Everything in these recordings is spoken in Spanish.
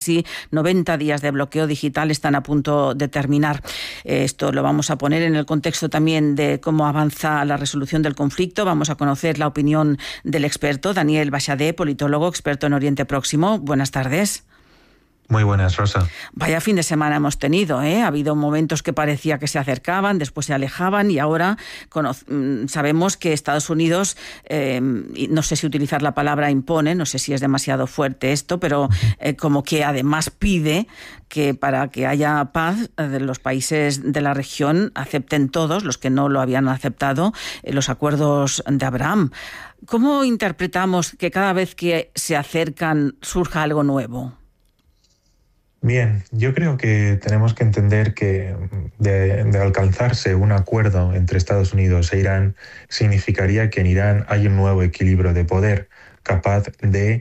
casi 90 días de bloqueo digital están a punto de terminar. Esto lo vamos a poner en el contexto también de cómo avanza la resolución del conflicto. Vamos a conocer la opinión del experto, Daniel Bachadé, politólogo, experto en Oriente Próximo. Buenas tardes. Muy buenas, Rosa. Vaya fin de semana hemos tenido, ¿eh? Ha habido momentos que parecía que se acercaban, después se alejaban y ahora sabemos que Estados Unidos, no sé si utilizar la palabra impone, no sé si es demasiado fuerte esto, pero como que además pide que para que haya paz, los países de la región acepten todos, los que no lo habían aceptado, los acuerdos de Abraham. ¿Cómo interpretamos que cada vez que se acercan surja algo nuevo? Bien, yo creo que tenemos que entender que de alcanzarse un acuerdo entre Estados Unidos e Irán significaría que en Irán hay un nuevo equilibrio de poder capaz de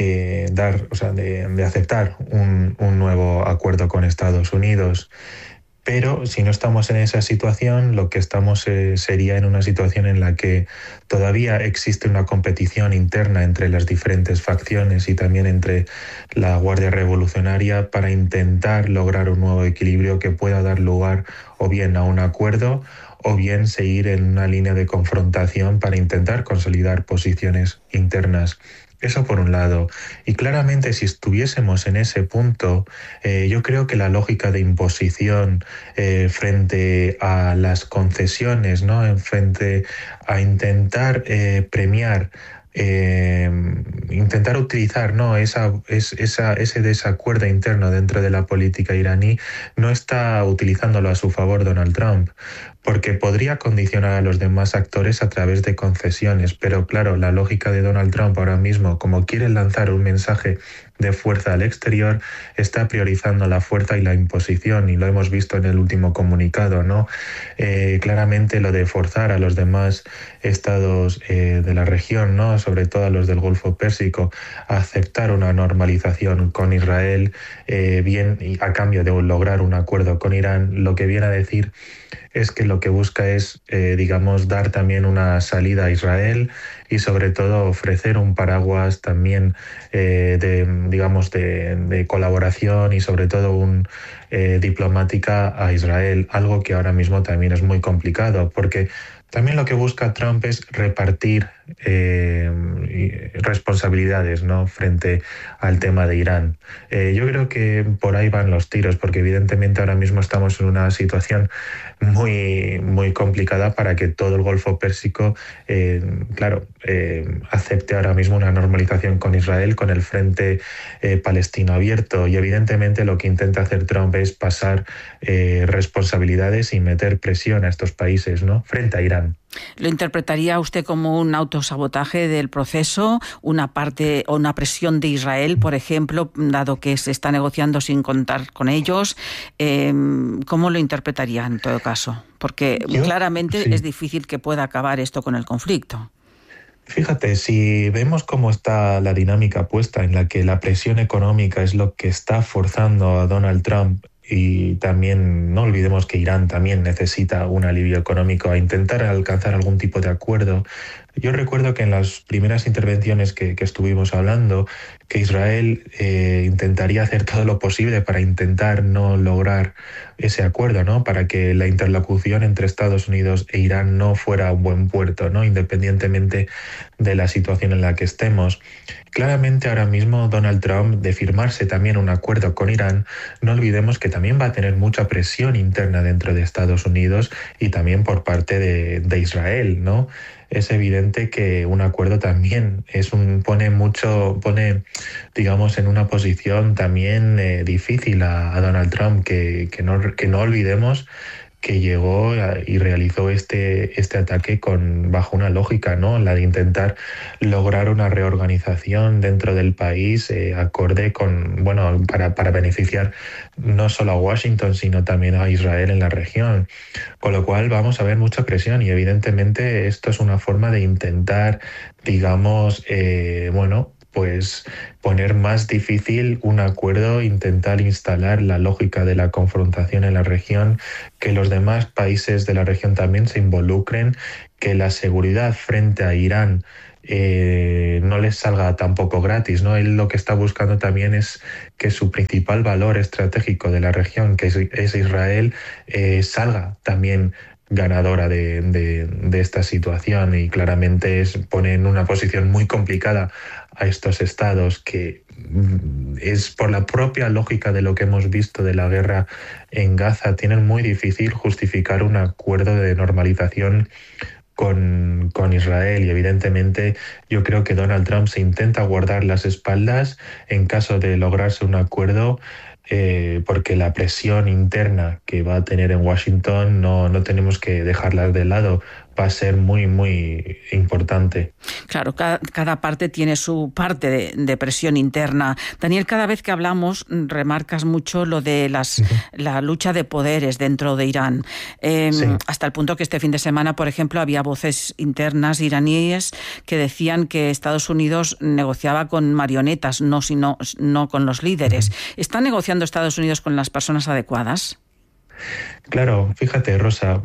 de aceptar un nuevo acuerdo con Estados Unidos. Pero si no estamos en esa situación, lo que estamos sería en una situación en la que todavía existe una competición interna entre las diferentes facciones y también entre la Guardia Revolucionaria para intentar lograr un nuevo equilibrio que pueda dar lugar o bien a un acuerdo o bien seguir en una línea de confrontación para intentar consolidar posiciones internas. Eso por un lado. Y claramente si estuviésemos en ese punto, yo creo que la lógica de imposición frente a las concesiones, ¿no? Frente a intentar premiar, intentar utilizar, ¿no? ese desacuerdo interno dentro de la política iraní, no está utilizándolo a su favor Donald Trump, porque podría condicionar a los demás actores a través de concesiones. Pero claro, la lógica de Donald Trump ahora mismo, como quiere lanzar un mensaje de fuerza al exterior, está priorizando la fuerza y la imposición, y lo hemos visto en el último comunicado, ¿no? Claramente lo de forzar a los demás estados de la región, ¿no? Sobre todo a los del Golfo Pérsico, a aceptar una normalización con Israel, bien y a cambio de lograr un acuerdo con Irán, lo que viene a decir es que lo que busca es, dar también una salida a Israel y sobre todo ofrecer un paraguas también de colaboración y sobre todo diplomática a Israel, algo que ahora mismo también es muy complicado, porque también lo que busca Trump es repartir responsabilidades, ¿no? Frente al tema de Irán. Yo creo que por ahí van los tiros, porque evidentemente ahora mismo estamos en una situación muy, muy complicada para que todo el Golfo Pérsico, acepte ahora mismo una normalización con Israel, con el frente palestino abierto. Y evidentemente lo que intenta hacer Trump es pasar responsabilidades y meter presión a estos países, ¿no? Frente a Irán. ¿Lo interpretaría usted como un autosabotaje del proceso, una parte o una presión de Israel, por ejemplo, dado que se está negociando sin contar con ellos? ¿Cómo lo interpretaría en todo caso? Porque claramente sí, es difícil que pueda acabar esto con el conflicto. Fíjate, si vemos cómo está la dinámica puesta en la que la presión económica es lo que está forzando a Donald Trump, y también no olvidemos que Irán también necesita un alivio económico, a intentar alcanzar algún tipo de acuerdo. Yo recuerdo que en las primeras intervenciones que estuvimos hablando, que Israel intentaría hacer todo lo posible para intentar no lograr ese acuerdo, ¿no? Para que la interlocución entre Estados Unidos e Irán no fuera a un buen puerto, ¿no? Independientemente de la situación en la que estemos. Claramente ahora mismo Donald Trump, de firmarse también un acuerdo con Irán, no olvidemos que también va a tener mucha presión interna dentro de Estados Unidos y también por parte de Israel, ¿no? Es evidente que un acuerdo también pone en una posición también difícil a Donald Trump, que no olvidemos que llegó y realizó este ataque bajo una lógica, ¿no? La de intentar lograr una reorganización dentro del país acorde para beneficiar no solo a Washington, sino también a Israel en la región. Con lo cual vamos a ver mucha presión y evidentemente esto es una forma de intentar, poner más difícil un acuerdo, intentar instalar la lógica de la confrontación en la región, que los demás países de la región también se involucren, que la seguridad frente a Irán no les salga tampoco gratis, ¿no? Él lo que está buscando también es que su principal valor estratégico de la región, que es Israel, salga también ganadora de esta situación, y claramente pone en una posición muy complicada a estos estados, que es por la propia lógica de lo que hemos visto de la guerra en Gaza, tienen muy difícil justificar un acuerdo de normalización con Israel, y evidentemente yo creo que Donald Trump se intenta guardar las espaldas en caso de lograrse un acuerdo, porque la presión interna que va a tener en Washington no tenemos que dejarla de lado, va a ser muy, muy importante. Claro, cada parte tiene su parte de presión interna. Daniel, cada vez que hablamos remarcas mucho lo de la lucha de poderes dentro de Irán. Sí. Hasta el punto que este fin de semana, por ejemplo, había voces internas iraníes que decían que Estados Unidos negociaba con marionetas, no con los líderes. ¿Está negociando Estados Unidos con las personas adecuadas? Claro, fíjate, Rosa,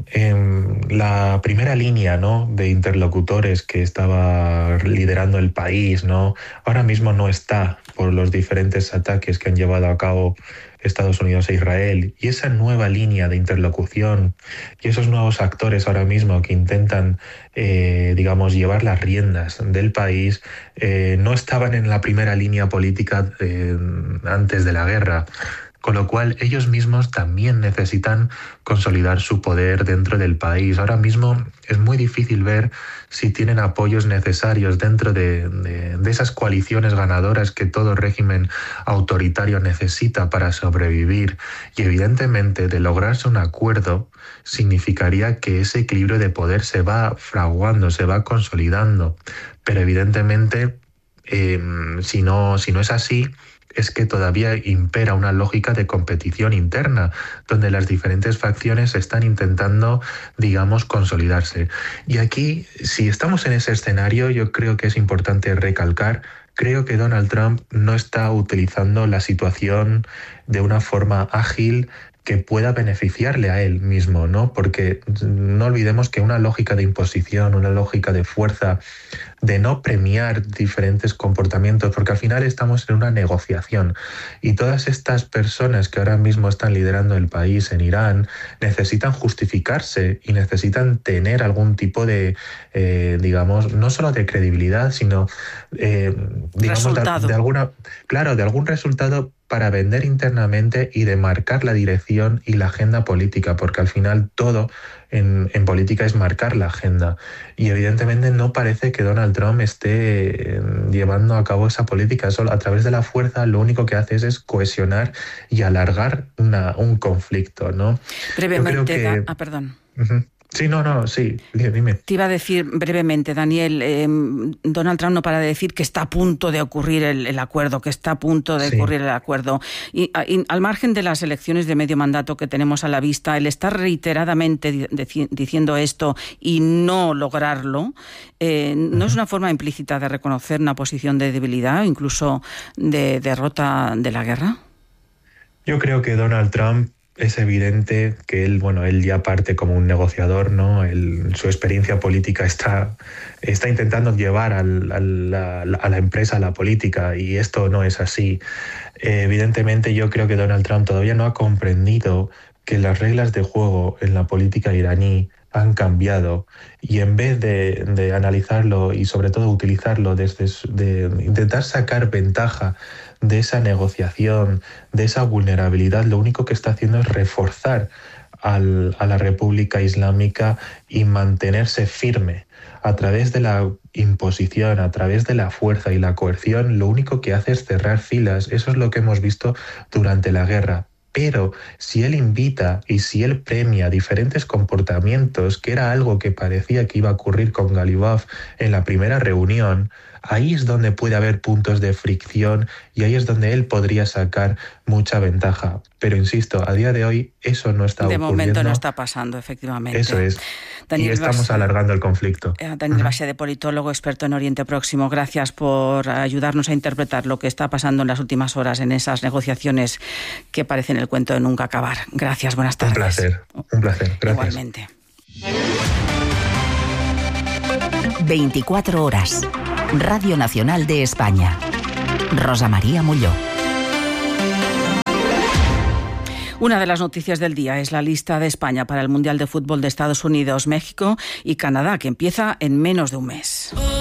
la primera línea, ¿no?, de interlocutores que estaba liderando el país, ¿no?, ahora mismo no está, por los diferentes ataques que han llevado a cabo Estados Unidos e Israel. Y esa nueva línea de interlocución y esos nuevos actores ahora mismo que intentan, llevar las riendas del país, no estaban en la primera línea política antes de la guerra. Con lo cual ellos mismos también necesitan consolidar su poder dentro del país. Ahora mismo es muy difícil ver si tienen apoyos necesarios dentro de esas coaliciones ganadoras que todo régimen autoritario necesita para sobrevivir. Y evidentemente, de lograrse un acuerdo, significaría que ese equilibrio de poder se va fraguando, se va consolidando. Pero evidentemente, si no es así, es que todavía impera una lógica de competición interna, donde las diferentes facciones están intentando, consolidarse. Y aquí, si estamos en ese escenario, yo creo que es importante recalcar, creo que Donald Trump no está utilizando la situación de una forma ágil que pueda beneficiarle a él mismo, ¿no? Porque no olvidemos que una lógica de imposición, una lógica de fuerza, de no premiar diferentes comportamientos, porque al final estamos en una negociación y todas estas personas que ahora mismo están liderando el país en Irán necesitan justificarse y necesitan tener algún tipo de, no solo de credibilidad, sino, de algún resultado para vender internamente y de marcar la dirección y la agenda política, porque al final todo en política es marcar la agenda. Y evidentemente no parece que Donald Trump esté llevando a cabo esa política. Solo a través de la fuerza lo único que hace es cohesionar y alargar un conflicto, ¿no? Brevemente, perdón. Uh-huh. Sí, sí, dime. Te iba a decir brevemente, Daniel, Donald Trump no para de decir que está a punto de ocurrir el acuerdo, ocurrir el acuerdo. Y al margen de las elecciones de medio mandato que tenemos a la vista, el estar reiteradamente diciendo esto y no lograrlo, ¿no es una forma implícita de reconocer una posición de debilidad o incluso de derrota de la guerra? Yo creo que Donald Trump, es evidente que él ya parte como un negociador, ¿no? Su experiencia política está intentando llevar a la empresa a la política, y esto no es así. Evidentemente, yo creo que Donald Trump todavía no ha comprendido que las reglas de juego en la política iraní han cambiado, y en vez de analizarlo y sobre todo utilizarlo de intentar sacar ventaja de esa negociación, de esa vulnerabilidad, lo único que está haciendo es reforzar a la República Islámica y mantenerse firme. A través de la imposición, a través de la fuerza y la coerción, lo único que hace es cerrar filas. Eso es lo que hemos visto durante la guerra. Pero si él invita y si él premia diferentes comportamientos, que era algo que parecía que iba a ocurrir con Galibaf en la primera reunión, ahí es donde puede haber puntos de fricción y ahí es donde él podría sacar mucha ventaja. Pero insisto, a día de hoy eso no está ocurriendo. De momento no está pasando, efectivamente. Eso es. Daniel, y estamos alargando el conflicto. Daniel Bassede, politólogo, experto en Oriente Próximo, gracias por ayudarnos a interpretar lo que está pasando en las últimas horas en esas negociaciones que parecen el cuento de nunca acabar. Gracias, buenas tardes. Un placer. Gracias. Igualmente. 24 horas. Radio Nacional de España. Rosa María Molló. Una de las noticias del día es la lista de España para el Mundial de Fútbol de Estados Unidos, México y Canadá, que empieza en menos de un mes.